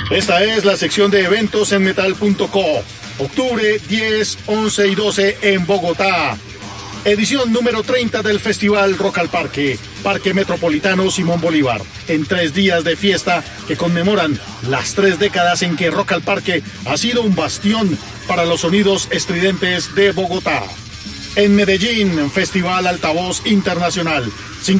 Esta es la sección de eventos en metal.co. Octubre 10, 11 y 12 en Bogotá. Edición número 30 del Festival Rock al Parque, Parque Metropolitano Simón Bolívar. En 3 días de fiesta que conmemoran las 3 décadas en que Rock al Parque ha sido un bastión para los sonidos estridentes de Bogotá. En Medellín, Festival Altavoz Internacional.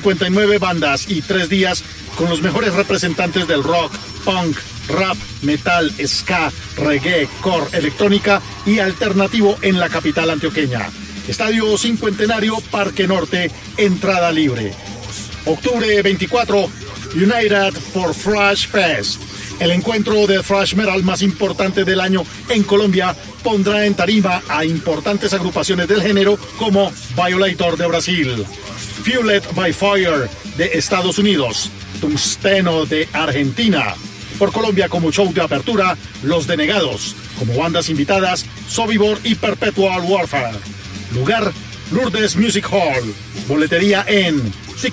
59 bandas y 3 días con los mejores representantes del rock, punk, rap, metal, ska, reggae, core, electrónica y alternativo en la capital antioqueña. Estadio Cincuentenario, Parque Norte, entrada libre. Octubre 24, United for Thrash Fest. El encuentro de thrash metal más importante del año en Colombia pondrá en tarima a importantes agrupaciones del género como Violator de Brasil, Fueled by Fire de Estados Unidos, Tungsteno de Argentina. Por Colombia como show de apertura, Los Denegados. Como bandas invitadas, Sobibor y Perpetual Warfare. Lugar, Lourdes Music Hall. Boletería en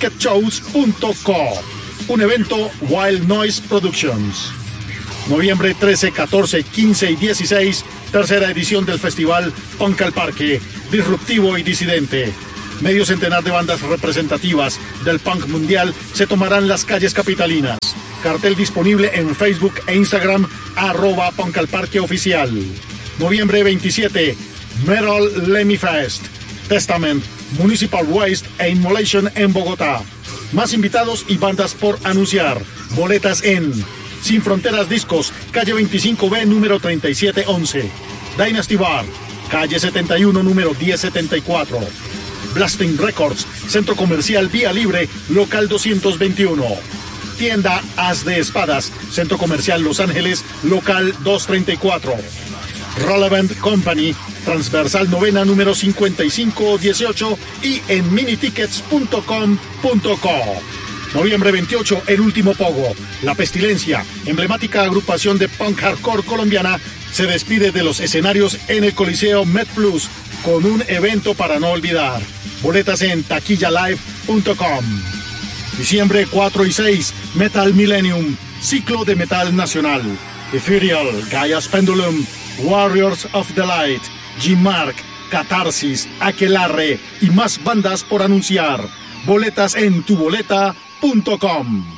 ticketshows.co. Un evento Wild Noise Productions. Noviembre 13, 14, 15 y 16, tercera edición del Festival Punk al Parque, disruptivo y disidente. Medio centenar de bandas representativas del punk mundial se tomarán las calles capitalinas. Cartel disponible en Facebook e Instagram, @punkalparqueoficial. Noviembre 27, Metal Lemmy Fest, Testament, Municipal Waste e Immolation en Bogotá. Más invitados y bandas por anunciar. Boletas en Sin Fronteras Discos, calle 25B, número 3711. Dynasty Bar, calle 71, número 1074. Blasting Records, Centro Comercial Vía Libre, local 221. Tienda As de Espadas, Centro Comercial Los Ángeles, local 234. Relevant Company, Transversal Novena, número 5518 y en minitickets.com.co. Noviembre 28, El Último Pogo. La Pestilencia, emblemática agrupación de punk hardcore colombiana, se despide de los escenarios en el Coliseo MedPlus con un evento para no olvidar. Boletas en taquillalive.com. Diciembre 4 y 6, Metal Millennium, ciclo de metal nacional. Ethereal, Gaia's Pendulum, Warriors of the Light, G-Mark, Catarsis, Aquelarre y más bandas por anunciar. Boletas en tuboleta.com.